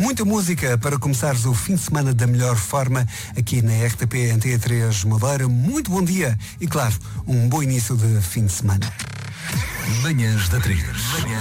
Muita música para começares o fim de semana da melhor forma aqui na RTP Antena 3 Madeira. Muito bom dia e, claro, um bom início de fim de semana. Manhãs da 3.